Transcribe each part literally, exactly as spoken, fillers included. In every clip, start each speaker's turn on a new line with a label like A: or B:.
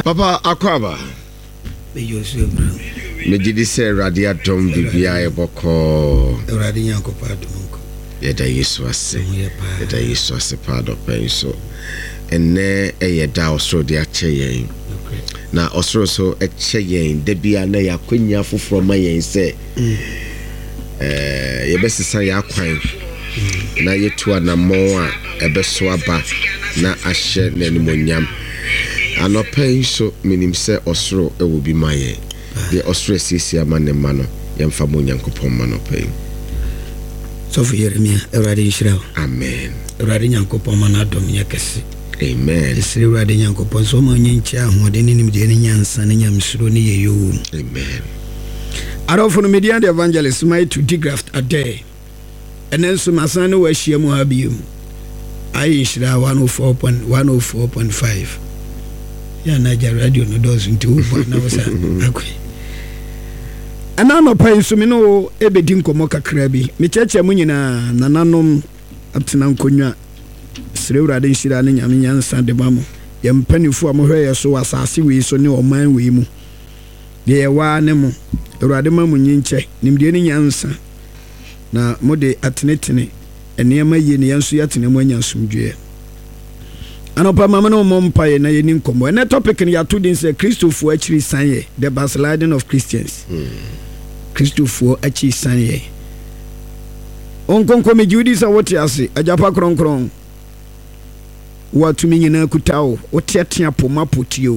A: Papa Akwaba. Mejidi se radia dom bibia eboko.
B: Eradi Nyankopon adom.
A: Yeda Yesu ase. Yeda Yesu ase pado penso. Enne eyeda osro de ache yen. Na osro so eche yen de bia na yakwanya foforo ma yen se. Eh yebesisa yakwan. Na yetu anamo a ebeso aba na ahye n'animonyam. Anopen so minim se osro e wo bi maye de osro sisi amane mano yemfa mo Nyankopon manopen
B: so for Yeremia Erade Israel
A: amen
B: Erade Nyankopon manadom yakese
A: amen
B: Isre Erade Nyankopon so ma nyenchi ahode ne nim de ne nyansa ne nyamsuro ne yeyo
A: amen
B: Arofo no media the evangelist my to digraft a day and then so masane wa hia mu habiem ayi Israel one oh four point five ya na ja radio no does into na wasa akwe ana no pai so me no ebedi nkomo kakra bi me cheche mu nyina nananom atena nkonwa sirewurade nhira ne nyame nyansa de bamo ye mpanifu amohwe so asase we so ne oman we mu de ye wa ne mu urade mamu nyinche nimde ne nyansa na mode atenetene enema ye ne yanso yatene mu anyansumdwe Anopa mama no mompaye na yenin kombo. And topic in ya two days Christopher actually sanye the backsliding of Christians. Mm. Christopher actually sanye. On konko me judi sa wote ase ajapa kron kron. Watu mi nyina kutao otiatia poma potio.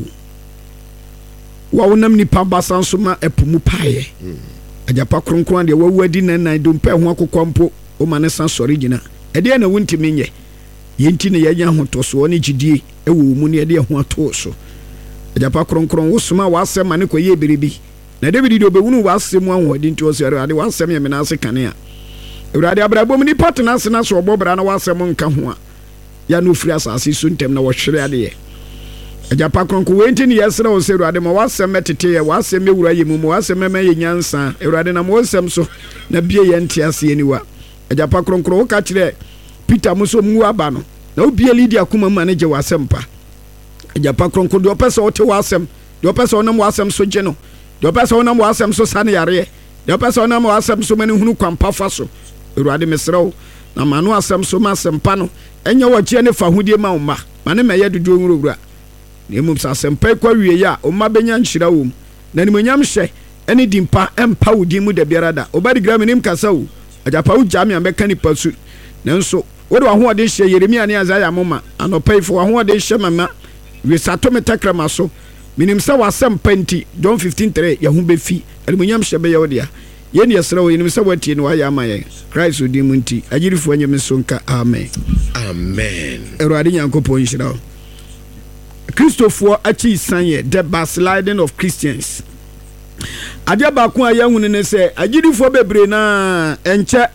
B: Wa wonam nipa basanso ma epumu paye. Mm. Ajapa kron kron de wawadi na na dompe ho akokwampo o mane san sori gina. E de na wonti menye. Yenti ne yanya hotoso ne gidie ewo mu ne de ho atoso ajapa kronkron wosoma wasem ane koye biribi na David do bewunu wasem anwodi nti osere ade wasem ye menase kane a Ewurade abrabom ni partner se na so obobra na wasem nka ho a ya no firi asase so ntem na wohwere ade ye ajapa kronkron wenti ne yesere o se Ewurade ma wasem metete ye wasem ewura ye mu wasem mema ye nyansa Ewurade na mo wasem so na bie ye ntiase eniwa ajapa kronkron wo ka kire Peter muso mu aba no na obi Lydia kuma manager wasempa ajapa kronko do pesa o te wasem do pesa onam wasem so je no do pesa onam wasem so sane yare do pesa onam wasem so mani hunu kwampa fa so Ewurade mesrew na manu asem so masempa no enye wo je ne fa hudie ma umma mane meye dodo nwurowura na emum sa sempa kwa wie ya umma benya nhira wom na nimonyam hye ene dimpa empa wudi mu da biarada obadi gram nim kasa wo ajapa wo jami ambeka ni pasu nanso wode waho de hye Yeremia ne Isaiah moma anopaifo waho de hye mama we satome takrama so minim sa wasem panti John fifteen three ya hu befi alimunyam hye be yewdia ye ne yesra wo yinim sa watie ne wa ya amaye Christ odi munti agirifo anyem so nka amen
A: amen
B: Ewurade Nyankopon nhira wo Christopher achi sanye the backsliding of Christians adia ba ko ayahunu ne se agirifo bebre na enche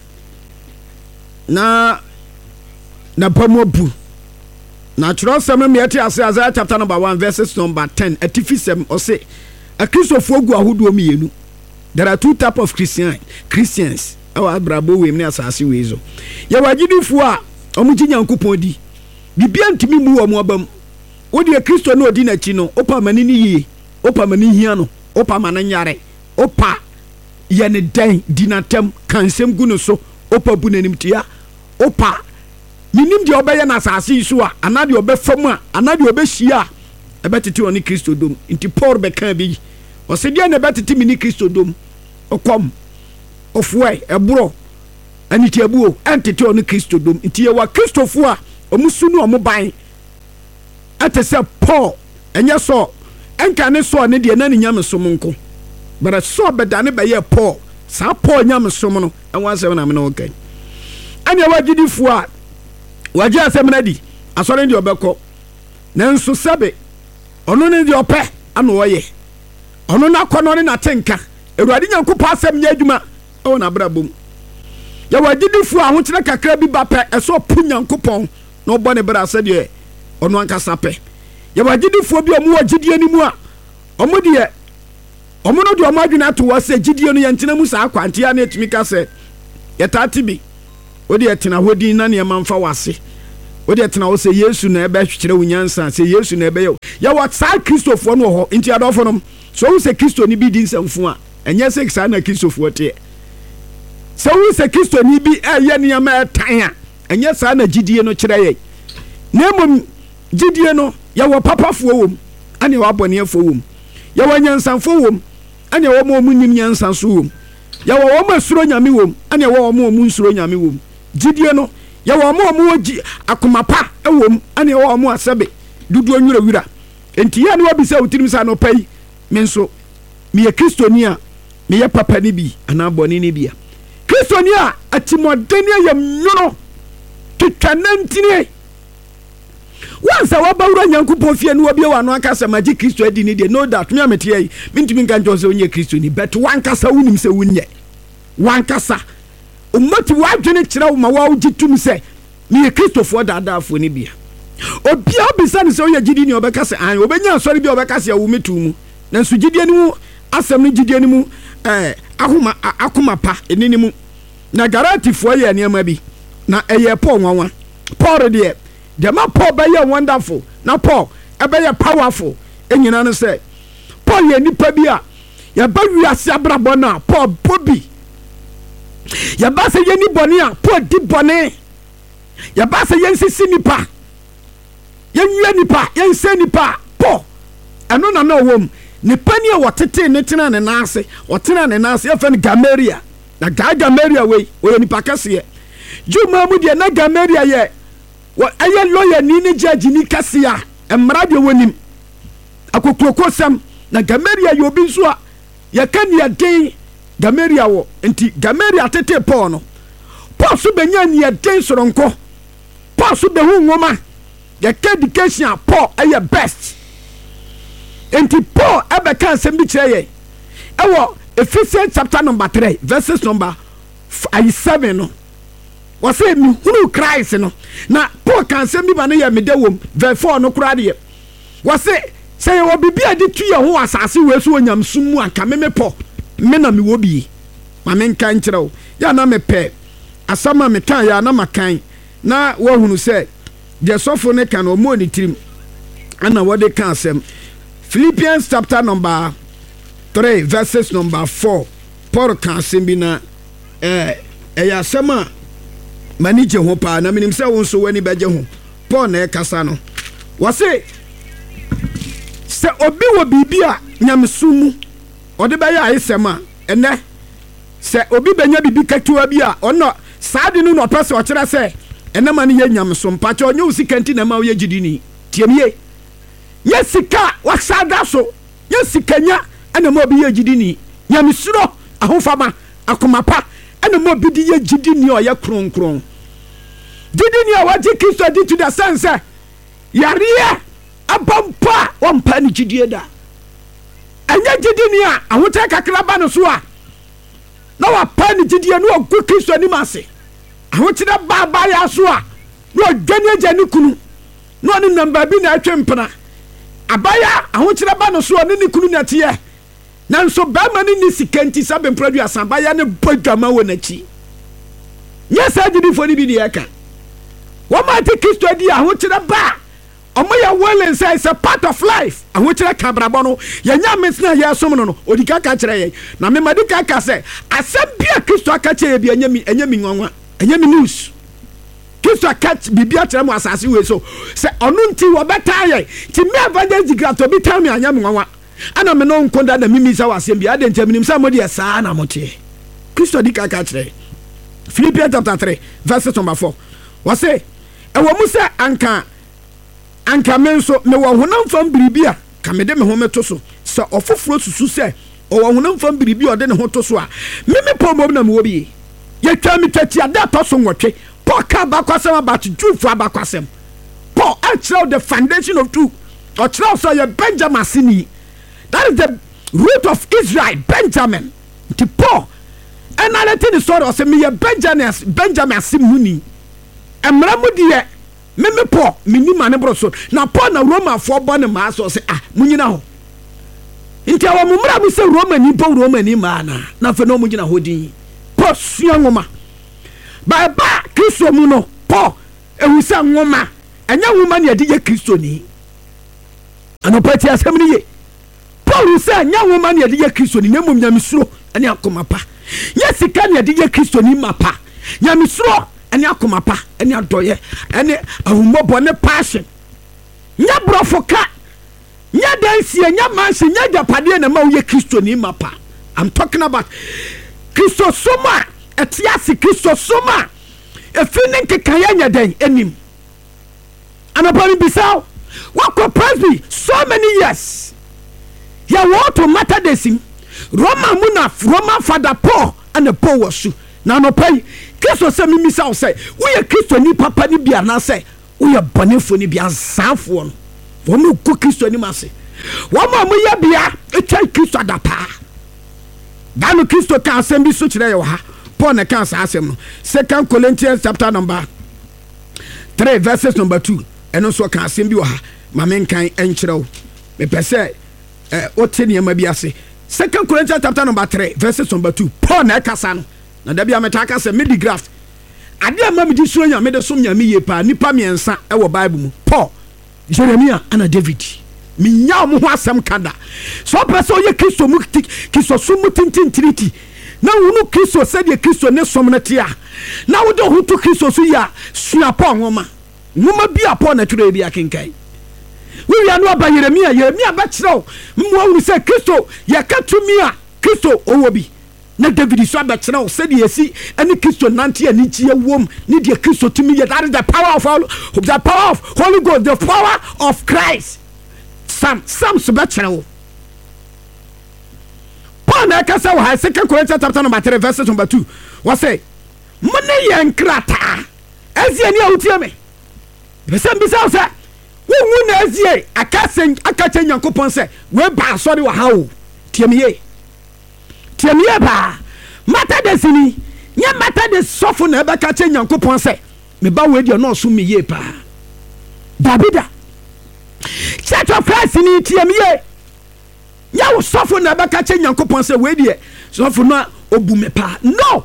B: na na pamobu na chiro sem me ati ase Isaiah chapter number one verses number ten atifisem o say a Christopher gu ahodo mienu there are two type of Christian Christians our brabo we me asase we zo ye wagidifo a omuji Nyankopon di bibia ntimi mu omo abam wodi e Kristo no odi na chi no opa mani ni yi opa mani hia no opa mani nyare opa ye ne dan dinatem kansem gu no so opa bu nanim tia opa minim de obeye na asase so a anade obefam a anade obehia ebetete oni Kristo dom nti Paul be kan bi o se de na ebetete mini Kristo dom okom ofwe ebro aniti abuo entete oni Kristo dom nti ye wa Kristofo a omusu no omoban atese Paul enye so enka ne so ne de na nyam so monko bara so bedane be ye Paul sa Paul nyam so mo no enwa se na me no okay anya wagidifo a waje asem na di asore ndi obekọ nanso sabe ono ne di ope ana oye ono na kono ne na tenka Ewurade Nyankopon asem nya adwuma o na brabom ya wagidifo a ho kire kakra bi ba pe eso pu Nyankopon na obo ne bra ase de ono ankasa pe ya wagidifo bi omo wagidie ni mu a omo de omo no de omo adwuna to wo se gidie no yantena mu sa akwante ya na etimi ka se yetati bi odi etena hodi na ne manfa wase odi etena wo se Yesu na ebe hwekere wunyansa se Yesu na ebe yo ya wa sa Christopher no ho nti adofo no so wo se Christo ni bi di nsamfu a enye se sa na Christopher te so wo se Christo ni bi eye niam etan a enye sa na gidie no kire ye na mom gidie no ya wo papafo wom ane wa boniefo wom ya wo nyansanfo wom ane wo mo munyim nyansanso wom ya wo wo masuro nyame wom ane wo wo mo nsuro nyame wom gidie no ya wo mo mo gi akomapa ewom ane wo mo asebe dudu onwura wura enti ya ne wa bisa utirim sa no pai me nso me ye kristoni a me ye papa ni bi ana boni ni bia kristoni a atimodeni ayam nyono tutwanantini wansa wabawura nyankopon fie no obi wa no akasa magi Kristo adi ni de no doubt me amete yi mintumi nka njo se onye Kristo ni but wankasa wunim se wunye wankasa umati wadwene kira wo ma wa ugitum se me Kristofo daadaafo ni bia obi obisa ni se onye gidi ni obekase an obenya asori bia obekase awu metu mu na nso gidi ani mu asem ni gidi ani mu eh ahoma akoma pa enini mu na garantifo ye niam bi na eye Paul nwanwa Paul de the ma Paul be ye wonderful na Paul e be ye powerful enyina no say Paul ye nipa bi a ya ba wiase abrabọ na Paul bobi ya ba se ye ni boni a Paul di boni ya ba se ye nsisi nipa ye nwie nipa ye nse nipa Paul eno na na wom nipa ni a wotete ne tena ne naase wotena ne naase e fe Gamaria na Gamaria we we nipa kase Juma mu de na Gamaria ye wa aye lawyer ni ni judge ni kase ya emra de wonim akokrokosam na Gamaria ye obi nso a ye kan ya den Gamaria wo enti Gamaria tete Paul no Paul so benya ni ya den soronko Paul so be hu ngoma ye ka education Paul aye best enti Paul ebe kan sem bi kire ye ewo Ephesians chapter number three verses number seven no was say me hunu Christ no na Paul kan sem bi ba no ye mede wom verse four no kura de was say say wo bibia de tu ye ho asase we so onyam sum mu anka me me Paul me na me wo bi ma me nkan kire wo ya na me pe asama me kan ya na makan na wo hunu say de sofo ne kan o mo ni tirim ana wo de kan asem Philippians chapter number three verses number four Paul kan sembi na eh eya sema manije ho pa na minim se won so wani beje ho Paul na ekasa no wose se obi wo bibia nyamsumu ode be ya isema ene se obi benya bibi katuwa bia ono saade no no pese o kire se ene ma ne ye nyamsum pa che onye usikanti na ma wo ye gidini tiemie yesika wasada so yesikanya ana mo bi ye gidini nyamsuro ahofama akomapa ana mo bi di ye gidini o ye kronkron gidini a waji Kristo di to the sense yare abampa wampa ni gidie da anya gidini a ahota kakra ba no so a na wa pa ni gidie no ogu Kristo ni mase ahotira ba ba ya so a no dwane agani kunu no ni namba bi na atwempena abaya ahotira ba no so ne ni kunu na tie nanso ba ma ni sikanti sabe mpradu asamba ya ne bodwama wo nachi nyesa gidi fo ni bi de aka wo ma te Kristo di ahotira ba omo ya well say it's a part of life ahotira kabrabo no ya nya mesna ya som no no odika ka kire ye na me madika ka se asabia Kristo aka kire bi anyami anyami nwanwa anyami news Kristo catch bibia kire mo asase we so se onu nti wo beta ye ti me evangelist grato bi tell me anyami nwanwa ana me no nkonda na mimi sa wasem bia de ntaminim sa mo de sa na mote Kristo di ka ka kire Philippians chapter three verse number four was say e wo musa anka anka menso me wo honam fam biribia ka me de me ho meto so se ofoforo susu se o wo honam fam biribia o de ne ho to so a me me pomom na me wo bi ye twa me tati ada to so nwotwe Paul ka ba kwasem about Jew for ba kwasem Paul actually the foundation of truth or tell so ye Benjamin sini that is the root of Israel Benjamin the Paul and another thing is sort of say me ye Benjamin Benjamin simuni emra mu de me me Paul me ni mane bro so na Paul na Roma for born ma so say ah munyina ho nti awo mumra mu say Roma ni po Roma ni ma na na fe no munyina ho din Paul sua ngoma ba ba Kristo mu no Paul ehu say ngoma enya ngoma ne ade ye Kristo ni anopati asɛm ni ye Paul sɛ nya woma ne yɛde yɛ Kristo ni nemom nyamesuro ɛne akoma pa nya sika ne yɛde yɛ Kristo ni ma pa nyamesuro ɛne akoma pa ɛne adɔyɛ ɛne ahumɔbɔ ne passion nya brɔfo ka nya dansie nya manse nya japade na ma wo yɛ Kristo ni ma pa. I'm talking about Kristo soma etiasi Kristo soma efinin kekaya nya den enim anapani bisao wako presby so many years ya want matter desim Roma muna Roman father Paul and the Paul wasu na no pay Kristo se mi misao say we ye Kristo ni papa ni bia na say we ye bonefo ni bia sanfo no wo mu ku Kristo ni mase wo ma mu ye bia etwa Kristo adapa dano Kristo kan asem bi so kire ye ha Paul na kan sa asem no Second Corinthians chapter number three verses number two eno so kan asem bi wo ha ma men kan enkyerɛ wo me pese eh ote ne ma bi ase Second Corinthians chapter number three verses number two Paul na kasa no na da bia meta kasa me digraft ade ama me di so nya me de so nya me ye pa nipa miensa e wo Bible mu Paul Jeremia ana David mi nya mo ho asem kada so pese o ye Kristo mu Kristo so mu tintintiriti na wonu Kristo se de Kristo ne som na tia na wo de ho to Kristo so ya sua Paul nwoma nwoma bi a Paul na twere bi akenkai we ya no ba Yeremia Yeremia ba kyerɛw mo wonu se Kristo ya katumi a Kristo owo bi na David so ba kyerɛw se de yesi ani Kristo nante ani tie wom ni de Kristo tumi ya that is the power of all the power of Holy Ghost the power of Christ Sam Sam so ba kyerɛw Paul na kasa wa Second Corinthians chapter number three verse number two what say money yankrata ezi ani awutie me bese mbisa say wo na azie akasen akache Nyankopon se we ba asori wa hawo tiemiye tiemiye ba mata de sini nya mata de sofo na be kache Nyankopon se me ba we de no so me ye pa Davida Church of Christ ni tiemiye nya wo sofo na be kache Nyankopon se we de sofo no obu me pa no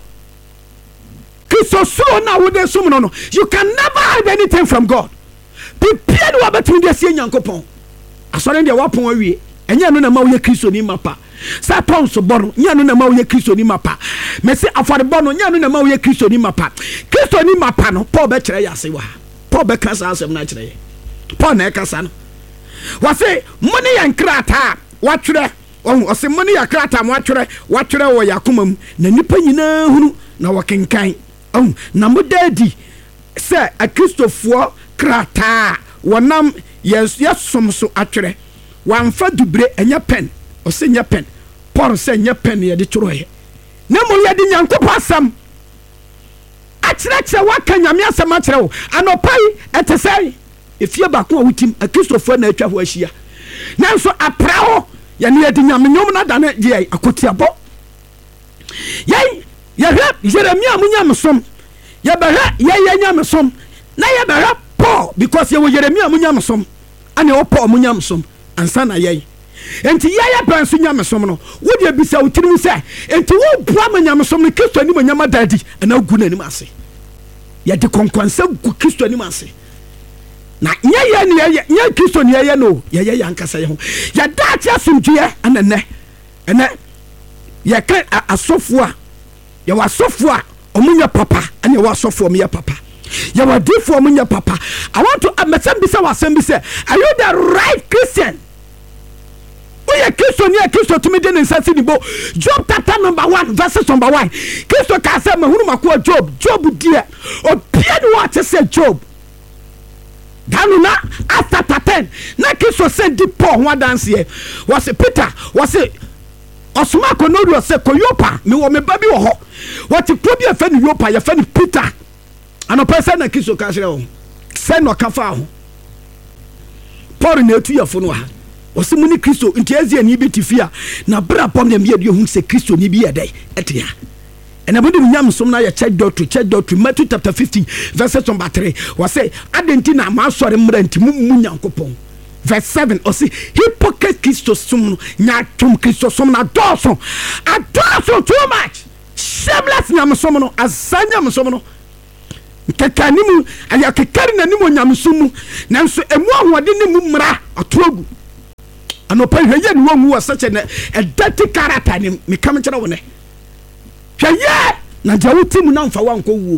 B: Kristo so na wo de sum no no you can never hide anything from God. Pipia no abetu de sie Nyankopon asore de wapon awie enya no na ma wo ye Kristo ni mapa sa ton so boro nya no na ma wo ye Kristo ni mapa me se afore bono nya no na ma wo ye Kristo ni mapa Kristo ni mapa no Paul be kire ya se wa Paul be kasa asem na kire Paul na kasa no wa se moni ya nkrata wa twere o se moni ya krata mo atwere wa twere wo yakomam na nipa nyina hunu na wakenkan oh na modadi se a Kristofo krata wonam yes yesom so atwere wanfa dubre enya pen o se nya pen Paul se nya pen ye de tworoye na mo ye de Nyankopon asam akyere kyere waka nyame asam akyere wo anopai etesai efie bako a wutim a Kristofo na atwa ho ahia nanso apra ho ye ne ye de nyame nyom na da na ye akotiabo ye ye Jeremia munyamesom ye behwe ye ye nyamesom na ye behwe Paul because ye wo Jeremia munyamesom ane wo Paul munyamesom ansa na ye enti ye ye bansu nyamesom no wo de bisa utirim se enti wo bua munyamesom no Kristo ani munyama dadi na gu na ni ase ye de konkwansa gu Kristo ani ase na ye ye ne ye ye Kristo ne ye no ye ye yankasa ye ho ye da tia sumdue anene ene ye kan asofo a ye wa asofo a omunya papa ane wa asofo omunya papa ya wa difo omunya papa I want to amesem bi se wa sem bi se are you the right Christian we ye Kristo ni Kristo tumi de nsasi ni bo Job chapter number one verses number one Kristo ka se mahunu mako Job Job die o pia ni what say Job danu na after ten na Kristo send di Paul ho dance here was Peter was osuma ko no do se koyopa me wo me ba bi wo ho what ko bi afa ni yopa ya fa ni Peter ano person na Kristo ka hire wo se no ka fa ho Paul na etu yafo no ha osimu ni Kristo nti azie ni bi tifia na bra pom na me de hu se Kristo ni bi yedai etia ena bodi nyam som na ya check doctor check doctor Matthew chapter fifteen verse number three was say adenti na ma sore mra nti mu Nyankopon verse seven or see hypocrite Christo sum nya tum Christo sum na doso adoso too much shameless nyam sum no asanya nyam sum no kekanimu aya kekari na nimu nyam sum nanso emu ahode ne mu mra atoagu anopa hwɛ yɛ ne wɔnwu wɔ such a a dirty character ne me kam kyerɛ wo ne hwɛ yɛ na gya wo tim na mfa wankɔ wuo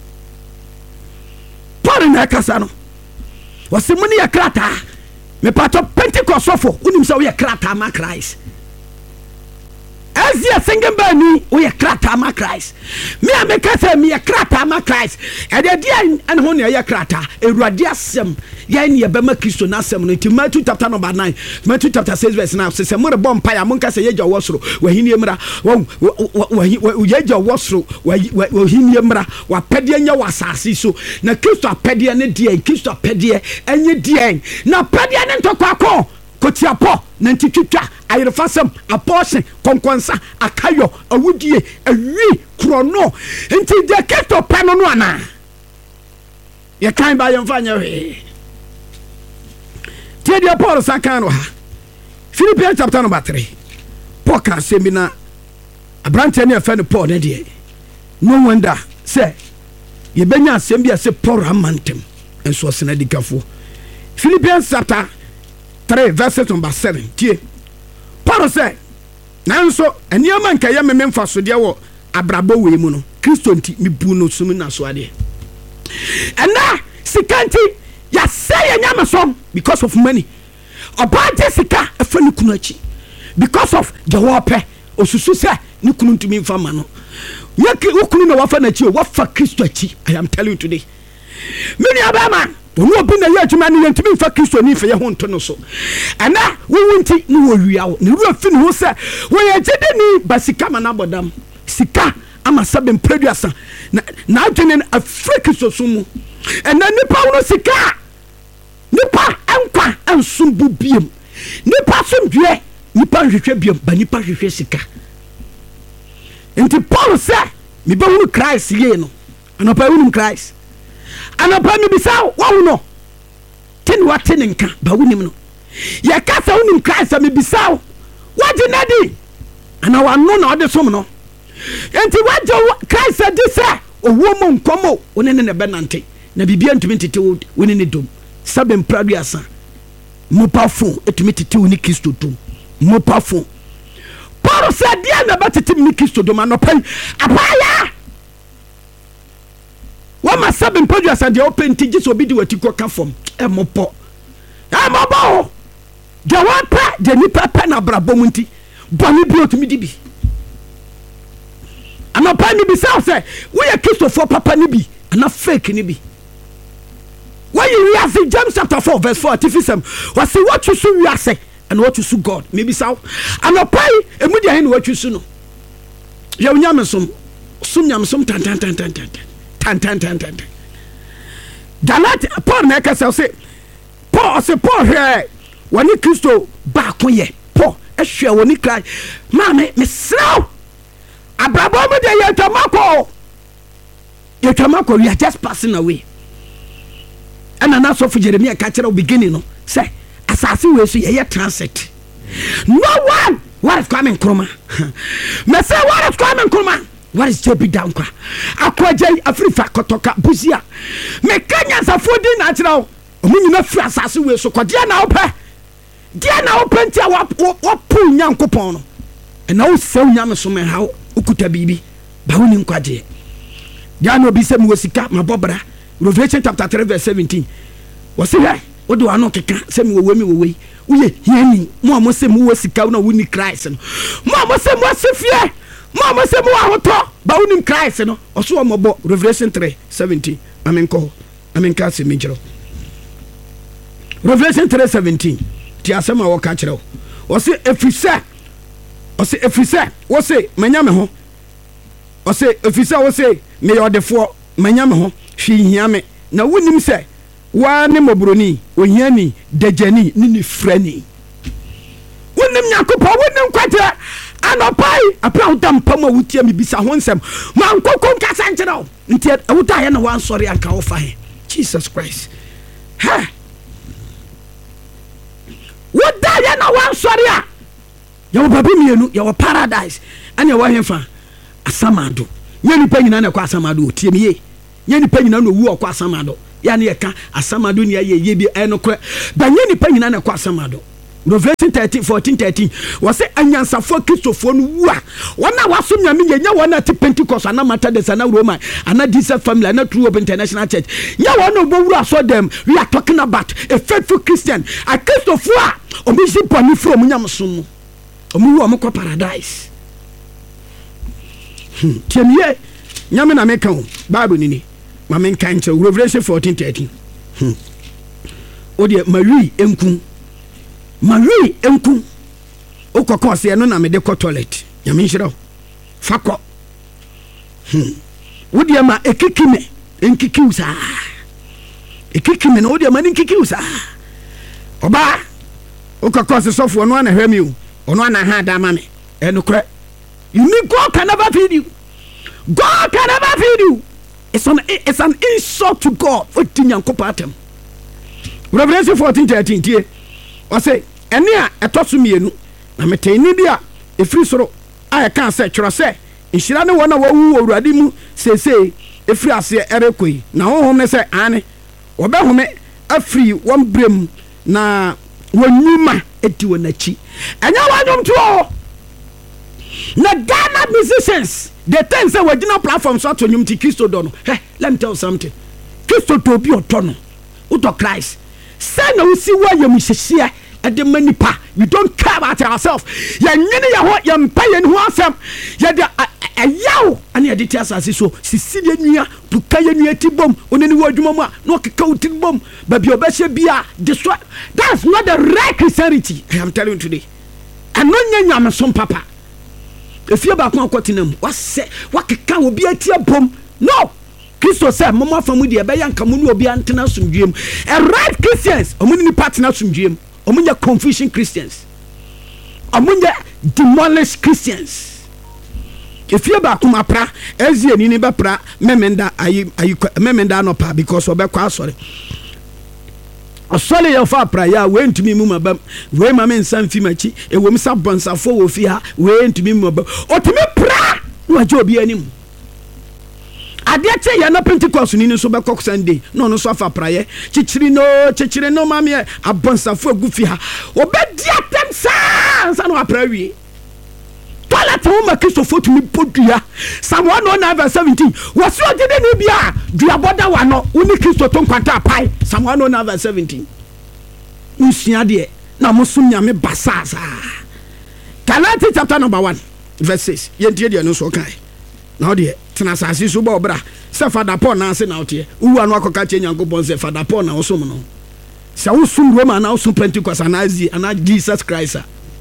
B: Paul na kasa no wɔse mu ne yɛ krataa me pato Pentecost sɔfo wonim sɛ woyɛ krataa ma Christ As a singing bani, we are krata ma Christ. Me a make us me a krata ma Christ. And the idea and honey a krata, a radiasem, yan ye bema Christo nasem, into Matthew chapter number nine, Matthew chapter six verse now, says a more bomb pie among us a yeja wasro, where he nemra, where yeja wasro, where he nemra, where pedian wasasi so, na Christo pedian dear, Christo pedia, and ye dear, now pedian and tokako. Kotiapo nanti twitwa ayerefasem aportion konkwansa akayo awudie awi krono nti de keto pano no ana ye kan ba yemfa nya we tie de Paul sakan no ha Philippians chapter number three Paul ka semina abrante ne afa ne Paul ne de no wonder say ye benya asem bia say Paul amantem enso sena dikafo Philippians chapter three verses number seven tie Paul say nanso eniama nka ye memem faso de wo abrabo we mu no Kristo nti mebu no sum na so ade ena sikanti ya say nyama so because of money obante sika afa ni kunu achi because of the wope osusu say ni kunu ntumi mfa ma no yake okunu na wafa na chi wafa Kristo achi. I am telling you today many abama onu obi na ye adwuma ne yentimi mfa Kristo ni fe ye ho nto no so ana wo wunti ni wo wia wo ne ru afi ne ho se wo ye gede ni basika ma na bodam sika ama sabem producer na na adwene Africa so so mu ana nipa wo sika nipa enkwa ansumbu biem nipa somdwe nipa hwehwe biem ba nipa hwehwe sika enti Paul se me ba hu Christ ye no ana pa hu Christ anapa mi bisa wo no tin wate ne nka ba wonim no ye ka sa wonim Christ mi bisa wo waje nadi ana wa no na ode som no enti waje Christ di sa owo mo nkomo one ne ne benante na bibia ntumi tete woni ne dom sabe mpradu asa mo pafo etumi tete woni Kristo dom mo pafo Paul said dia na batete mi Kristo dom anopai apaya Wama sabe mpoju asande open tigis obi di watiko ka fom e mopo e mobo de wapa de ni papa na brabo mu nti boni bi otumi di bi ana pa ni bi say say we are Kristo for papa ni bi ana fake ni bi when you read James chapter four verse four tifisem was say what you so we are say and what you so God maybe so ana pa e mu dia hin what you so no ya unyam som sum nyam som tan tan tan tan tan tan tan tan tan Galati Paul na ka say Paul say Paul here woni Kristo ba ko ye Paul e hwe woni Christ ma me me sraw abrabo me de ye tamako ye tamako we are just passing away and na so for Jeremiah ka kire beginning no say asase we so ye transit no one what is coming kroma me say what is coming kroma what is to be down kwa akwaje Afrifa kotoka buzia me kanya safodi na kira o munyina firi asase we so kwadia na opa dia na opa ntia wa pu nyankopon no na wo sew nyame so me hawo ukuta bibi ba woni nkwaje dia na obi se me wosika mabobra Revelation chapter three verse seventeen wose he wo de wa no keka se me wo mi wo we uye hiani mo amose mo wosika na woni Christ no mo amose mo asefie Mama se mo ahoto ba unim Christ no oso omobo Revelation three seventeen amen ko amen ka se me jiro Revelation three seventeen ti asema wo ka kire wo se efisa wo se efisa wo se manya me ho wo se efisa wo se me yodefo manya me ho hwi hia me na wonim se wa ne mobroni ohiani dejani ni ni frani wonim nyakopa wonim kwate anopai apra udam pama wutia mi bisa ho nsem man kokon ka sankyerɛ nti awuta ye na wan sɔre anka wo fa he Jesus Christ ha wuta ye na wan sɔre a ye wo babi mienu ye wo paradise ane wo hemfa asamado ye ni panyina na kwa asamado tie mi ye ye ni panyina na owu okwa asamado ya ne ye ka asamado ni ye ye bi enokre ba ye ni panyina na kwa asamado Revelation thirteen fourteen thirteen was say anyansafo kristofo no wu a wona waso nyame nya wona te Pentecost ana Methodist ana Roman ana Jesus family ana True Hope International Church nya wona obowura so them we are talking about a faithful Christian a kristofo a obishi poni from nyamso no omu wo mko paradise hmm tiemie nyame na meka o Bible ni ni ma menka nche Revelation fourteen thirteen hmm odi Marie enku Marie enku okoko se no na me de ko toilet nyame nhira fakọ hmm wodi ma ekikime enkiki usa ekikime no wodi ma enkiki usa oba okoko se sofo no na hwemi o ono ana ha da ma me enukre you need God can never feed you God can never feed you it's an it's an insult to God for tinyankopatem Revelation fourteen thirteen tie o say ene a etoso mienu na meteni dia efiri soro a ka se tworo se nhira ne wona wawu owurade mu sese efiri ase erekoi na honhom ne se ane obehome afiri won brem na wonyuma eti wonachi enya wanyom to na Ghana musicians the things say wagina platform so to nyum ti Kristo do no hey let me tell you something Kristo to bi otono uto Christ say na usi wa yam hyehyia ade manipa we don't care about ourselves ya nyene ya ho ya mpa ye ho asem ya de ayaw ane ade ti asase so sisile nua buka ye nua ti bom oneni wo adwuma mu a no keka uti bom ba bi obehye bia destroy that's not the right Christianity I am telling you today and no nya nyame som papa efie ba ko akotenam wase wakeka obi ati bom no Kristo say mama famu de be yanka mu no obi antena sumdwem a right Christians omuni ni partner sumdwem omunya confusion Christians omunya demolished Christians if you ba kuma pra ezie ni ni be pra memenda ayi ayi memenda no pa because obekwa asore asole ya fa pra ya we ntumi mu mabam we ma men san fi machi e wo msa bonsafo wo fi ha we ntumi mu mabam otumi pra wa je obi anim ade che ya na Pentecost ni ni so be kok Sunday no no so afa praye chichiri no chichiri no mame abonsafo agufi ha obedi atem sa sa no aprawi toilet wo ma Kristofo tumi podua Psalm one oh nine verse seventeen wasi ogede ni bia dua boda wa no uni Kristo to nkwanta pai Psalm one oh nine verse seventeen usia de na mosum nyame basasa Galatians chapter number one verse six yentie de no so kai na ode tena sase so ba obra se Father Paul na ase na ote uwa no akoka che Nyankopon se Father Paul na osom no se wosum Roma na osom Pentecost na azi ana Jesus Christ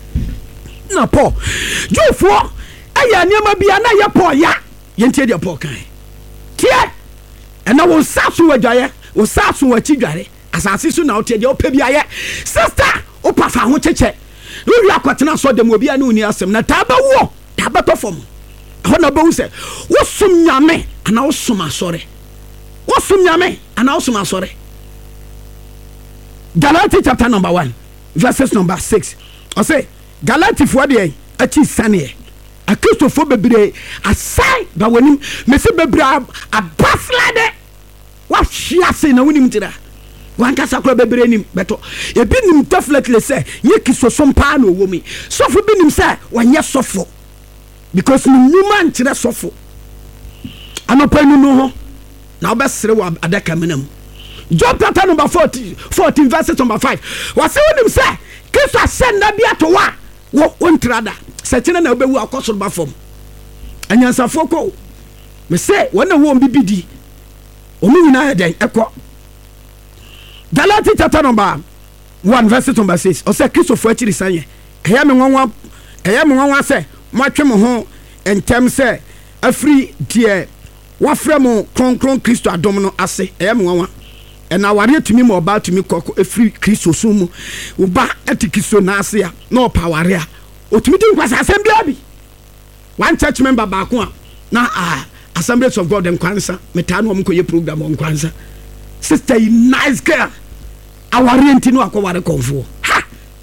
B: na Paul jofo aya niam bia na ye Paul ya yentie de Paul kan tie ena wo saso wadwaye wo saso wachi dware asase so na ote de opa bia ye sister opa fa ho cheche wi akwatena so dem obi ana uni asem na taba wo taba to fom hona bo se wosum nyame ana wosum asore wosum nyame ana wosum asore Galatians chapter number one verses number six I say Galatians for the achi sane a Kristofo bebre asai ba wanim me se bebre abaslade wa hia se na wonim tira wan kasa kro bebre nim beto e bi nim definitely say ye kisosom pa na owomi sofo bi nim say wanye sofo because no human tire sofo anopanu no ho na obesere wa adaka menam Job chapter number fourteen fourteen verse number five wase wonim say Kristo asend na bia to wa wo ontrada setena na obewu akoso ba fom anyansafo ko me say wona wo mbibidi omi nyina den ekọ Galatians chapter number one verse number six o say Kristo fo akiri sanye eya me nwanwa eya me nwanwa say matwe mo ho entem say afri die wafrɛ mo kronkron Kristo adom no ase eya me nwanwa ena ware tumi mo ba tumi kokko efri Kristo sumu wo ba etikiso na ase ya no paware a otumi tin kwasa assembly abi one church member ba ko na ah Assemblies of God dem kwansa meta no mko ye program on kwansa sister you nice girl aware enti no akware konfo ha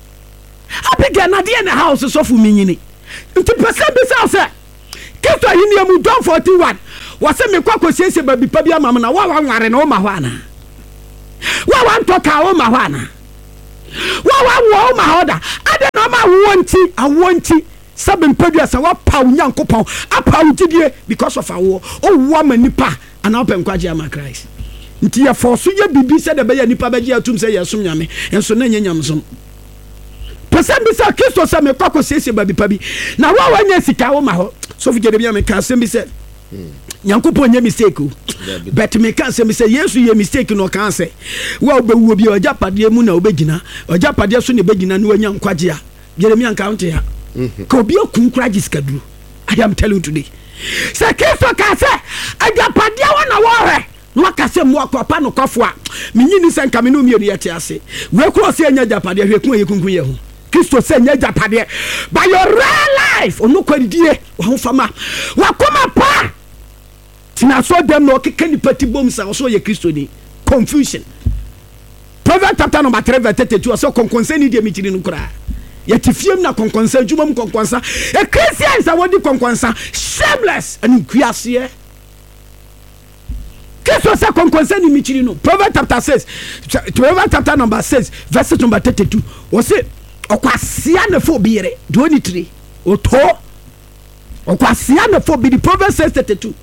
B: abiga na de na house so fu minyini nti pese bi sa se Kristo yini amu John forty-one wase me kwakọ siesie ba bi pa bi amam na wa wa nware na o ma ho ana wa wa ntoka o ma ho ana wa wa wo ma order ade no ma wonti awonti sabem producer wa paw nyankopon apaw gidie because of awo o wo ma nipa ana open kwaje ama Christ nti ya force ye bibi se de be ya nipa beje atum se ye som nyame enso na nyanyam som person bi se Kristo se me kwako siesie babi pa bi na wa wa nya sika wo ma ho so fi gede bi me ka sem bi se nyankopon nya mistake o but me ka sem bi se Yesu ye mistake no kan se wa obewu bi oja pade mu na obegina oja pade so ne begina no anya nkwaje a Jeremiah account ya ko bi okunkura jiskaduru I am telling you today se Kristo ka se aja pade wo na wo he no aka se mo akopa no kofo a menyini se nka me no mienu yete ase we kro se anya japade hwekun yekunkun ye ho Kristo se anya japade by your real life onu kwadie wo ho fama wakoma pa tina so dem no keke ni pati bom sa so ye Kristo ni confusion. Proverbs chapter number three verse thirty-two so konkonse ni de mi chiri no kra ye tifiem na konkonsa jumam konkonsa e Christians a wodi konkonsa shameless and kuase. Kristo se konkonse ni mi chiri no. Proverbs chapter six Proverbs chapter number six verse number thirty-two o se okwasia na fo biere do ni three o to okwasia na fo bi di Proverbs six thirty-two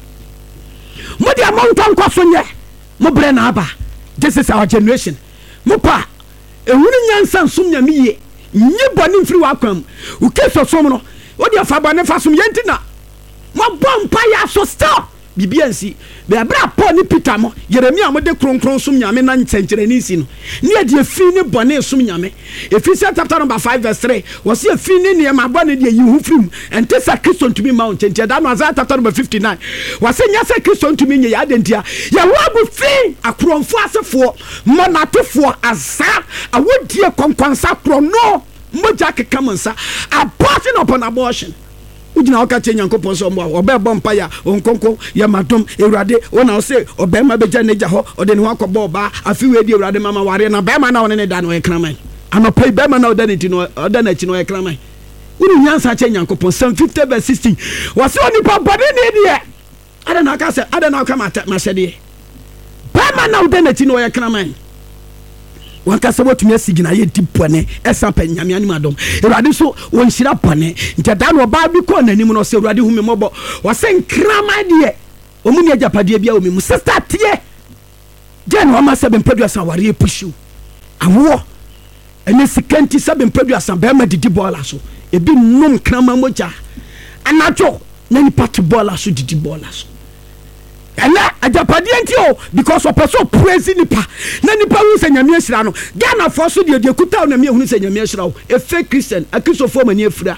B: mo dia mo nton kwaso nye mo bre na aba. This is our generation mo pa ehunu nyansa nsum nyame ye nyi boni mfiri wa kwam o keso som no o dia fa bone fa som yenti na mo bompa ya so stop bibiansi be abra Paul ni Peter mo Jeremia mo de kronkron som nyame na nchenkyere ni si no ne ade afi ni bone som nyame Ephesians chapter number five verse three was see afi ni ne ma bone de yi hu frim ente sa Kristo ntumi ma nchenkyere da no Isaiah chapter number fifty-nine was say nya sa Kristo ntumi nye ya dentia ya wabu fi akronfo asefo monatefo asa awodie konkwansa krono moja kekamansa abortion upon abortion. Ujina waka che nyankopon so mbo obe bompa ya onkonko ya madom ewrade wona o se obe ma beja neja ho ode ne wakobo ba afi we di ewrade mama ware na be ma na wona ne da no ekraman anopai be ma na oda ne ti no oda na chi no ekraman unu nyansa che nyankopon Psalm fifty verse sixteen wase oni pa body ne die ada na ka se ada na ka mata ma se die be ma na oda na chi no ekraman wanka se wotumi asigina ye dipone esa pa nyame ani madom ewrade so wonhira pone ntada no ba bi ko nanim no se ewrade hu me mobo wase nkrama de omuni ajapade bia omi mu sister tie den o ma se ben producer ware pushu awo ene sikanti se ben producer be ma didi bola so ebi num krama moja anacho na ni party bola so didi bola so ela ajapade enti o because of person praise nipa na nipa hu se nyame ahira no Ghana for so de de kuta na me hu se nyame ahira o e fake Christian a Christo for mani afira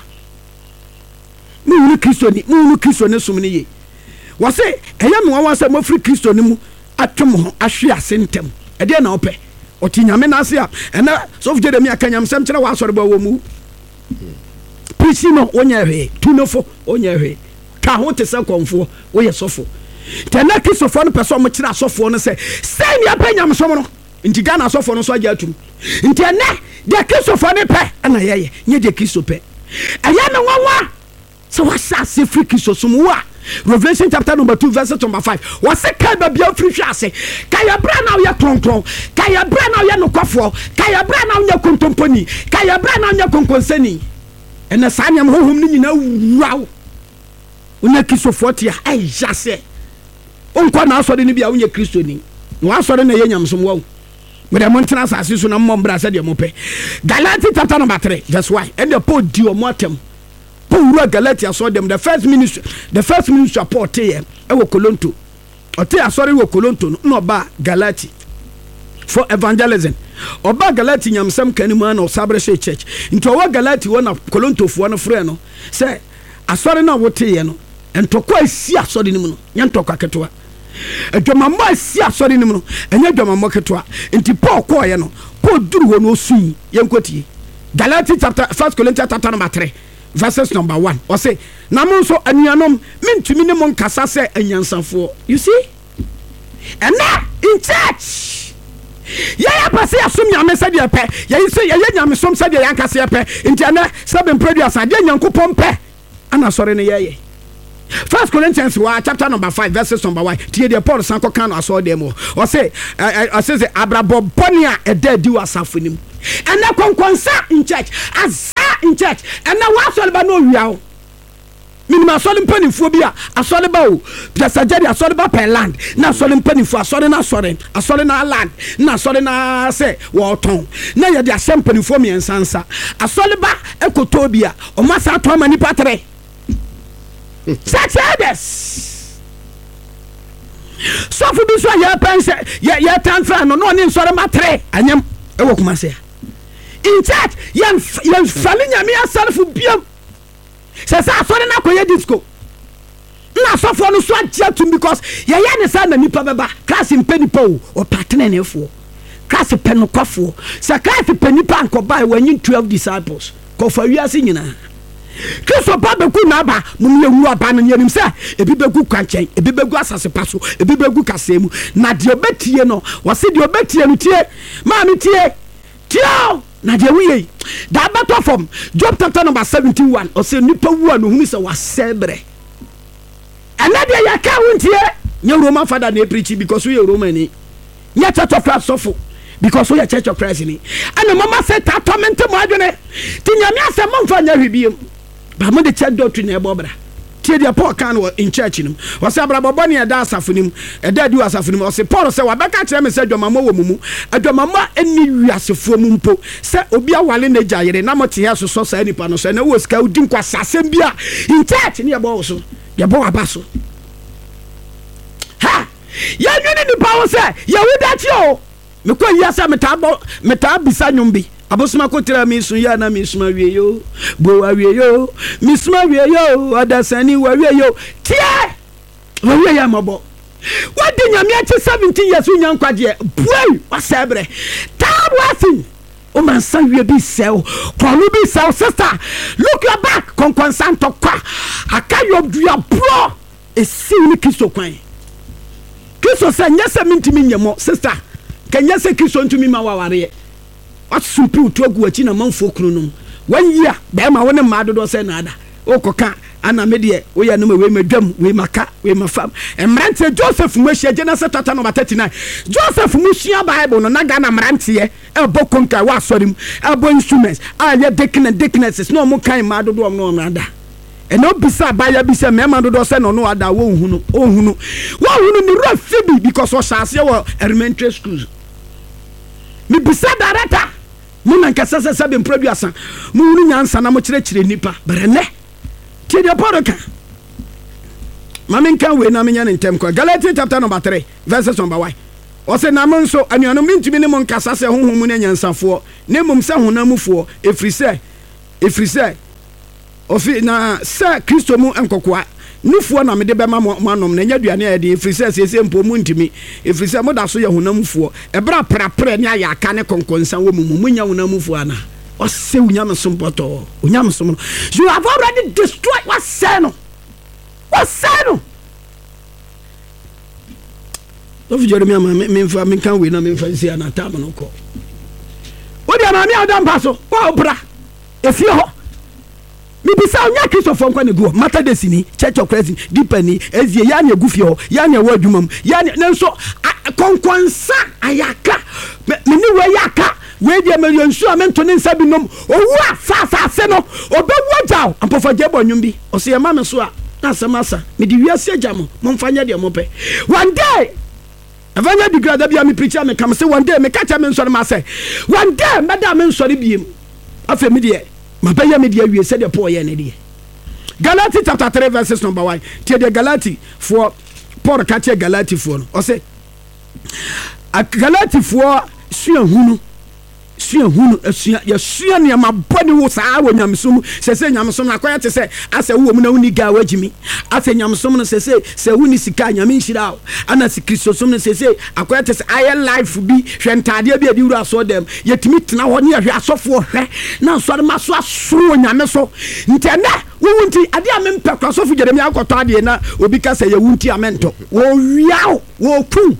B: mu hu Christo ni mu hu Christo ne sum ne ye wo se eya me wan se mo free Christo ni mu atwem ho ahwe asentem e de na ope o ti nyame na ase a ena so fje de me akanyam sem kire wa asore ba wo mu pisi no onya hwe tunofo onya hwe ka ho te se konfo wo ye sofo tena Kristofo no person mo kira asofo no se say ne apanyam so no nti Ghana asofo no so agya atum nti ene de Kristofo ne pe na yeye nye de Kristo pe aya na nwanwa so wasa se free Kristo so mu a Revelation chapter number two verse number five wase ka ba bia free hwase ka ya bra na ye kronkron ka ya bra na ye nokofo ka ya bra na ye kontomponi ka ya bra na ye konkonsani ene sa nyam hohom ni nyina wuraw una Kristofo tia ai jase onko na asore ni bia wonye Kristo ni no asore na ye nyamsom wo me de montena asase so na mmombra se de mope Galatians chapter number three verse one and the Paul di o motem Paul ru Galatians so dem the first ministry the first ministry Paul te e wo Kolonto o te asore wo Kolonto no ba Galati for evangelism oba Galati nyamsam kanimu na osabre she church into wo Galati wo na Kolonto fo no frɛ no se asore na wo te ye no entokwa asi asore ni mu no nyantokwa ketwa adwamamma asi asore ni mu no enya adwamamma ketwa enti Paul ko ye no Paul duru ho no osun yenkoti Galatians chapter first Corinthians chapter number three verses number one or say na mo so anuanom mentumi ne mo nkasa se anyansafo you see and now in church ya pase asum nyame se de pe ya yi se ya nyame som se de yankase ye pe enti ana seven produce ade nyankopom pe ana sore ne ye First Corinthians one chapter number five verses number one. Tie de Paul sanko kan aso dem o say I say abrabo bonia e da di wasafo nim and na konkonsa in church asa in church and na wa so ba no wiawo minima asole mpanimfo bi a asole ba o presageri asole ba per land na asole mpanimfo asole na asole asole na land na asole na se wo ton na ye de asem mpanimfo mi ensansa asole ba ekoto bi a o ma sa to mani patre success so fu bi so ya pense ya ya transfer no no ni sore matre anyam e wo kuma se in church yan yan falinya mi asalfu biam se sa sore na koye disco na so for no so atia to because ye ye ne sa na nipa beba class impenipa o partner ne fo class penokofo se class penipa ankoba wanyi twelve disciples ko fa wiase nyina Kristo ba beku na ba mum ye wu aba no nyenim se ebi begu kwanchen ebi begu asase paso ebi begu kasemu na de obetie no wo se de obetie no tie ma me tie tie na de wiye da beto from Job chapter number seventy-one o se nipa wu anu hunu se wasebre ana de ya ka wontie nye Roman father na preach because we Roman ni nye church of Christ sofo because we church of Christ ni ana mama say ta torment mo adwene ti nyame asem mo mfa nya hwibiem ba mo de church doctrine e bobra tie de Paul kan in church nim wo say abra bobo ne da asafo nim e da di asafo nim wo say Paul say wa beka kire me say dwamama wo mumu adwamama eni wiasefo mu mpo say obi awale na jayere na mo tie so so say nipa no so na wo ska udi nkwa sasem bia in church ni e bo so ye bo abaso ha ya nwini nipa wo say ye wuda ti o me ko yasa metabo metabisa nyumbi abosuma ko tira mi sun ya na mi suma wie yo bo wa wie yo mi suma wie yo adasani wa wie yo tie wa wie ya mabo what the nyame achi seventeen years unyan kwaje boy wasebre tab wasi o man san wie bi sell kolu bi sell sister look your back kon consanto kwa akayo dua bro e si ni Kristo kwan Kristo say nyese mintimi nyemo sister kanya se Kristo ntumi ma waware asumpi to agu achi na manfo kunu no one year be ma wona ma dodo se na ada okoka ana me de wo ya no we madwam we maka we mafam emrante Joseph mu hia Genesis chapter number thirty-nine Joseph mu hia Bible no na ga na mrante e bokonka wa sorim abo instruments anya deacon deaconesses no mo kan ma dodo no no ada e no bisa baya bisa me ma dodo se no no ada wo hunu o hunu wo hunu ni rafibi because o shase wo elementary schools mi bisa director mo na nkasa se se be producer mo hunu nyansa na mo kire kire nipa berene tie de poroka mama kan we na menya ntem kwa Galatians chapter number three verses number one o se na mo nso anuano mintimi ne mo nkasa se honhom mu ne nyansafo ne mum se honamufo efri se efri se ofi na se Kristo mu enkokoa nufuo na me de be ma manom na nya duane ya de efri se se mpo mu ntimi efri se mo da so ye honamufo ebra prapra ne aya aka ne konkonsan wo mu mu nya honamufo ana o se unyam sompoto unyam som you have already destroyed what seno what seno do fi Jeremia ma me mfa me kan we na me mfa si ana tam no ko o dia ma me adam paso wa obra efie ho mi bisa onya Kristo fo nkwa ne go mata desini Church of Christ dipani ezie ya nya gufie ho ya nya wa adwumam ya nya nso konkonsa ayaka me ni we yaka we dia million su amento ne nsa binom owu afa afa se no obewu jaw ampofa jebo nwumbi o se ma me so a na samasa me di wiase agamo mo mfanya de mo pe one day avanya degrade bia me preacher me kam say one day me catch me nsori ma say one day madam me nsori biem afa me de mabaya me dia wie se de Paul ye ne de Galatians chapter three verses number one tie de Galati for Paul catch Galati for no o say a Galati for sua hunu sua hunu sua ya sua ne ma boni wo saa wo nyamsom se se nyamsom na kwaya te se ase wo mu na uni ga wagimi ase nyamsom no se se se uni sika nyame nhira ana se Kristosom no se se akwaya te se aye life bi hwentade bi adi wura so dem yetimi tena ho ne ya hwe asofo hwe na so de maso asoro nyame so ntene wo wunti ade amempe kwasofo Jeremia akoto ade na obi ka se ye wunti amento wo wiawo wo kun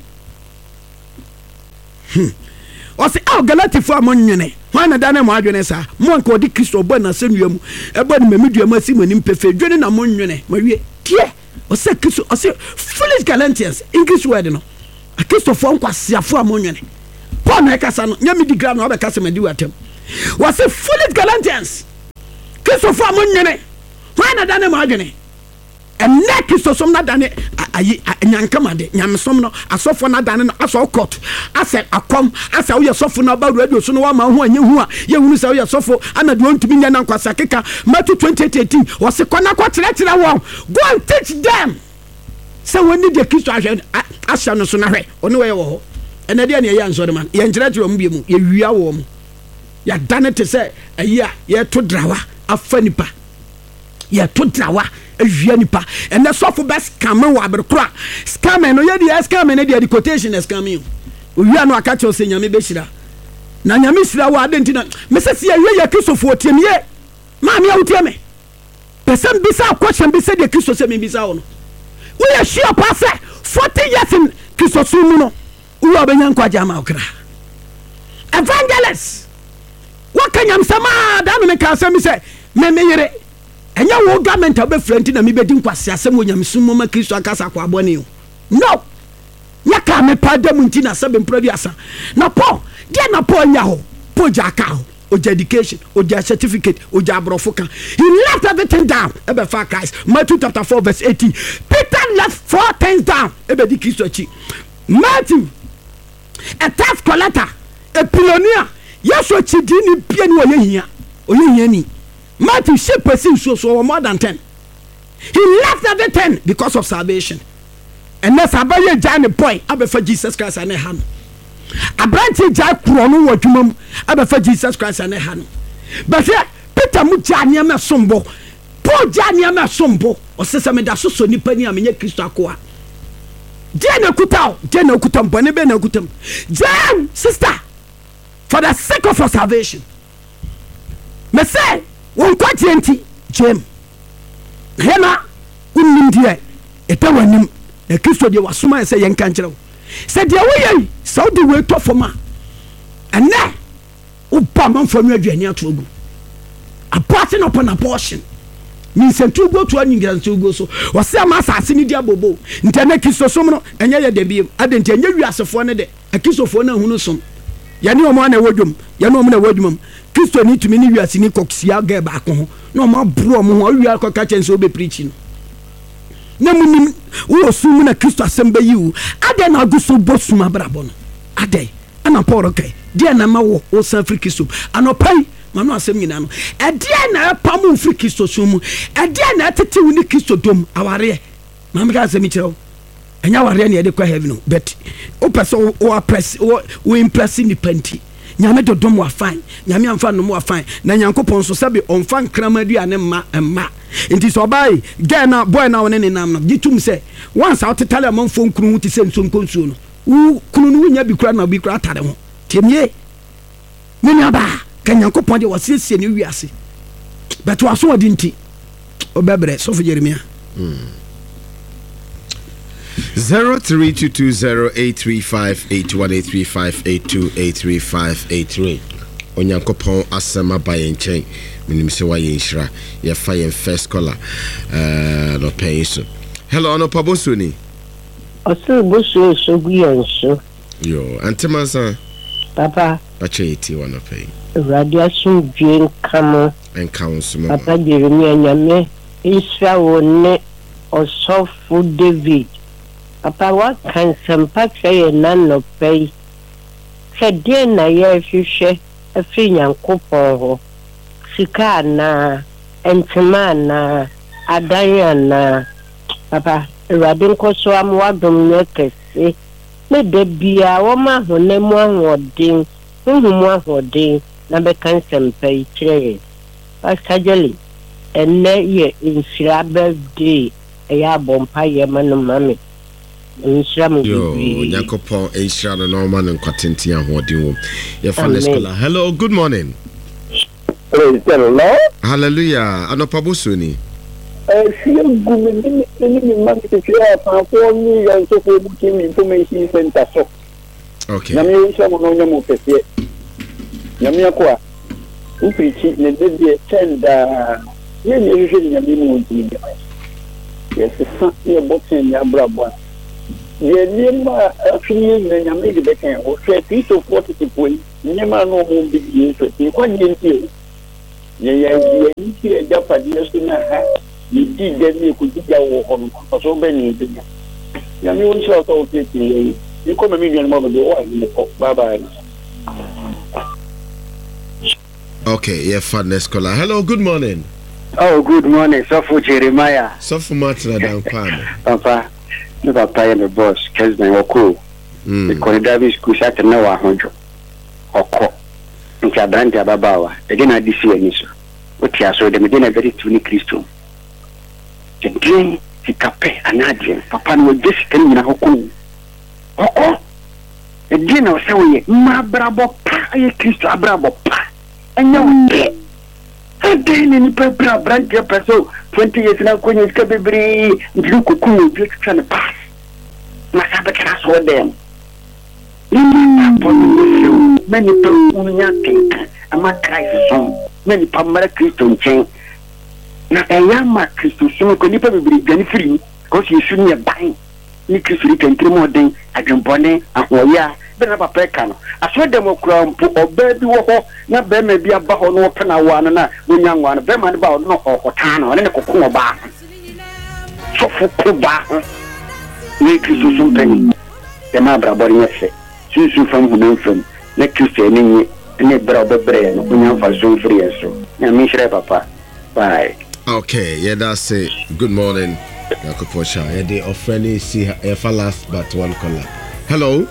B: hmm o se o Galati fo amonyene wana dane mo adwene sa mo nka odi Kristo bo na senuamu e bo ne mamiduamu asimani mpefe dwene na monnwene mawie tie o se Kristo o se foolish Galatians English word no a Kristo fo nkwa siafo amonyene po Paul na kasa no nya me degree na obekasa madi watem was a foolish Galatians Christopher amonyene why na dane ma adwene and neck is so some na dane ayi nyankama de nyamesom no asofo na dane no aso court ase akom ase wo yesofo na ba radio so no wa ma ho anye hu a ye hunu se wo yesofo ana de ontumi nya na nkwasa keka Matthew twenty eighteen was se kona ko tire tire wo go and teach them say when the Christ ahwe asha no so na hwe ono we wo ho ene de na ye ansore man ye nkire tire mo biemu ye wia wo mo ya dane te se ayi a ye to drawa afa nipa ye to drawa awia nipa ene sofo best scam wo aberkora scam no ye dia scam ne dia quotation scam you owia no aka che o se nyame be hira na nyame hira wo adentina me se se ye ye Kristofo otie me ye ma me awutie me person bisa question bisa de Kristo se me bisa wo no wo ye hia pa se forty years in Kristo su mu no wo abenya nkwaja ma okra evangelist wakanyam sama da no me ka se me se me me yere enya wo government abefrenti na me bedi nkwase asem onyam sumo ma Kristo akasa kwa abone o no yaka me pada mu ntina se be mprodi asa na Paul dia na Paul nya ho poja ka ho oja education oja certificate oja abrofoka he left everything down ebe fa Christ Matthew chapter four verse eighteen Peter left four things down ebe di Kristo chi Matthew a tax collector a pioneer yeso chi di ni pie ni oye hia oye hia ni Matthew she perceive so so more than ten. He left everything because of salvation. And that's abaye jane boy abefa Jesus Christ ane han. Abranti jai krono wo dwumam abefa Jesus Christ ane han. But Peter mu jane am sombo. Paul jane am sombo. Osese me da so so nipa ni amenye Kristo akoa. Jane kuta, jane kuta mbone be na kutam. Jane sister for the sake of our salvation. Me say won kwati enti jem hena unnim die eta wanim na Kristo de wasoma se yenka nkyerɛw se de wo yei saudi we to foma ana upa manfo no aduane atogu apart no upon a portion ni sentu go to ani ngantu go so wose ama asase ni dia bobo ntana Kristo som no enye ye de biem adenti enye wiasefo ne de akisofo na hunu som yane omo na wodwom yane omo na wodwom Kristo ni tumi ni wiase ni koksia ga ba ko ho na omo abro omo ho awia ko ka chense obe preaching na munim wo sum na Kristo asem ba yiwu ade na aguso bosum abrabo no ade ana Paul kai dia na ma wo o san free Kristo anopai mano asem nyina no e dia na pamu free Kristo sum e dia na tete wu ni Kristo dom aware ma me ka asem kire enya ware na ye de kwa heaven no but o person o press o impress ni panti nyame do dom wa fine nyame amfa no mo wa fine na nyankopon so sabe onfa nkrama duane ma emma nti so bai get na boy na woni nam no gitum se once out tell am fo nkuru ti se nso nkonsuo no u kunu no nya bi kura na bi kura tare ho temie me nya ba ka nyankopon de wasiesie ne wiase but waso wadi nti obebre so for Jeremia
A: zero three two two zero eight three five eight one eight three five eight two eight three five eight three onyankopon asema ba yen chen minim se wa yen hira ye fa yen first caller uh no pay so hello no pabosoni
C: osu bosu so guyan so
A: yo antemasa
C: papa
A: pacheti wa no pay
C: radio sun dwen kamo
A: en council
C: papa Jeremia nyame isra wonne osofu David papa wa kan sempa tsaye nan no pay kede na ye hwehwe afi nyankopon ho sika na entema na adanya na papa radin ko so am wadom ne kese me de bia wo ma honemu ahodin huhumu ahodin na be kan sempa kire pasajali enne ye insira birthday eya bompa ye manu mami
A: yo yakopon insha no no man kwatenti ahodin wo ye fanes kola hello good morning
D: hello
A: hallelujah anopabosoni
D: eh see gumi ni ni man ke kira pa ko ni ya so ko buki information center so
A: okay
D: na mi sha mo no mo pese na mi akwa uprichi ne de de tenda ye ni je ni mi mo di yes sa ye botin ya brabo ye nima afini na nyame de beka o hwe Kristo forty people nima no mo bi Yesu ti kwa nyenti ye ye ye nti e japa de so na ha ni di de ni ku di ja wo ho no so be ni de nyame won sha to ti ti ni ko me mi nyan mo be o ni ko bye bye.
A: Okay, yeah, fun next caller. Hello, good morning.
E: Oh, good morning, Sofu Jeremiah.
A: Sofu Martin down Kwame.
E: Papa, no papa and the boss, Kesman Oko. The Corridor school sat no one hundred. Oko. In Cabrante Babawa, again I did see a nisso. What you saw them again a very tuni Christo. The dream, the cape, and Adrian, Papa will just tell me Oko. Oko. Again, I was saying, Ma Brabo Pa, Christo Abrabo Pa. And you again in the branch episode twenty years now when you can be look cool trying to pass. My sabbath saw them. Many people think I'm a crisis song. Many Pamara Christian chain. Now I am a Christian song can never be very free because you shouldn't have buying. You can can three more than I can bonnet and Hoya. Benaba pekano aso dem crown po obabi wo ho na be ma bia ba ho no pena wan na wonya wan be ma ba no okota na ne kokko ba so foko ba ni kristo so pen e ma bra bori nyefe susu fam hu no fam na kristo ni ni bra bebre no wonya fa so free so na mi shire papa bye.
A: Okay, yeah, that's it. Good morning. Yakoposha. Yeah, the offering see if last but one caller. Hello.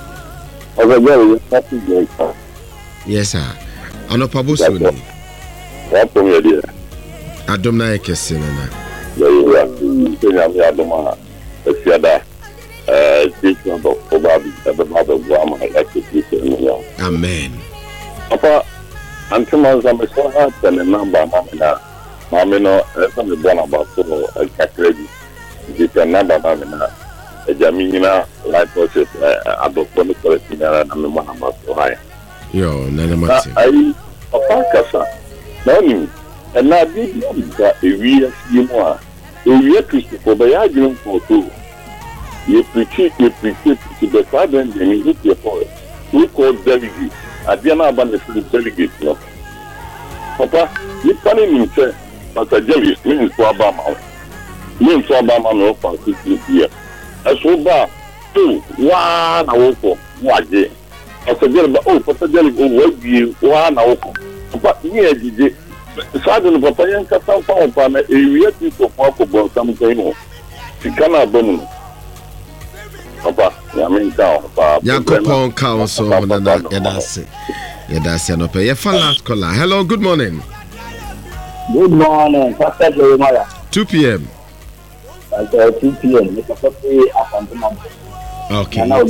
A: Yes, sir. Ano pabuso ni.
F: Wapo media.
A: Adom na ekese na.
F: Yo ya, kenya mi adoma. Esiada. Eh, sisi ndo obabi, ebe mado guama ekese ni yo.
A: Amen.
F: Papa, antema zame soha tene namba mamina. Mamino, esa mi bona baso kakredi. Jite namba mamina. Ejamina life process adoption correcting na me mwana maso haya
A: yo nana mati
F: ai papa kasa nani na bi ka ewi asimo a ewi Kristo ko ba ya gina foto ye preach ye preach to the father and he hit your boy we call delegate abia na aba na delegate no papa ni pani ni se pata jeli ni so aba ma ni so aba ma no fa sisi aso ba tu wa na woko waje pasajel ba o pasajel go wagi wa na woko pa ni ejije sadu no papa yan ka san fa pa na ewiye ti so fa ko bon sam ko no tikana bomu papa ya men ka pa
A: yakopon ka so na na yadase yadase no pe ye fa last caller. Hello, good morning.
D: Good morning, Pastor Jeremiah.
A: two p.m.
D: At two p.m. It's a coffee appointment.
A: Okay.
D: Now,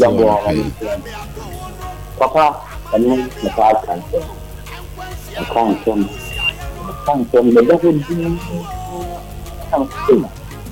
D: Papa, I mean, the car can come. I can't come. I can't come. The devil being something.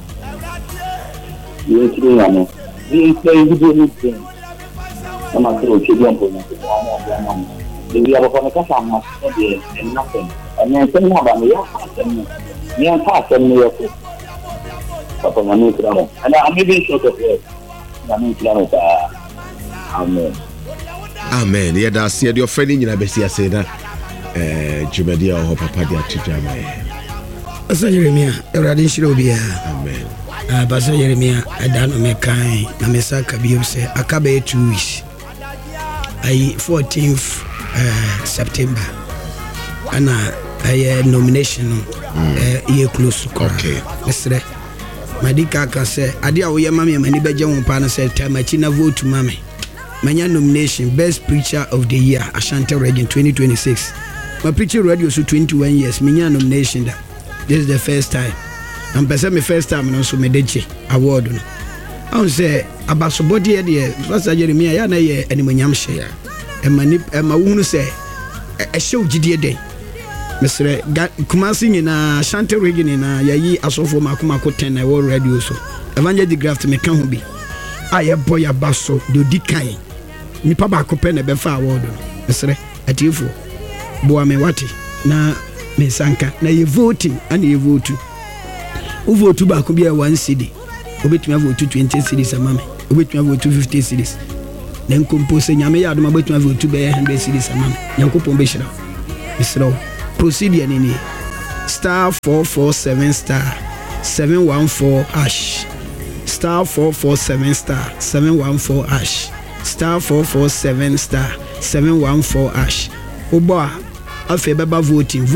D: You ain't doing it. You ain't playing video anything. I'm not going to keep on putting it on. We are going to come from and nothing. And then tell me about me. Me and Pastor, me, okay. Papa mami kramo and I'm even short of it mami kramo pa amen
A: amen. Yeah, that's your friend in Abesia say na eh Jumedia o papa dia tujama
B: Pastor Jeremiah Eurade shiro bia
A: amen.
B: ah Pastor Jeremiah adano me kan na me saka biom say akabe two weeks ai fourteenth uh, September ana ay nomination eh ye close to
A: okay
B: Mister Madika ka say ade a wo ye mame mani beje won pa na say tamachi na vote mame manya nomination best preacher of the year Ashanti region twenty twenty-six my preacher radio so twenty-one years manya nomination that this is the first time I'm person me first time no so me deche award no I say abaso body e de Pastor Jeremiah ya na ye animonyam hye e mani e ma wunu say e hye ogidie den Mister Kumasi nyina Ashanti region na yayi asofo makomako ten na world radio so Evangel Graft me kan ho bi aye boy abaso do dikan nipa ba ko pe na be fa award no Mister Atiefo bo ame wati na me sanka na ye voting and ye vote u vote ba ko bi e one cedi obetumi vote twenty cedis amame wobɛtumi vote two fifty cedis na nkompo sɛ nyame yɛ adom wobɛtumi vote bɛyɛ one hundred cedis ama me nyankopɔn bɛhyira wo mesrɛ wo procedure ne nie star four four seven star seven one four hash star four four seven star seven one four hash star four four seven star seven one four hash wobɔ a afei bɛba voting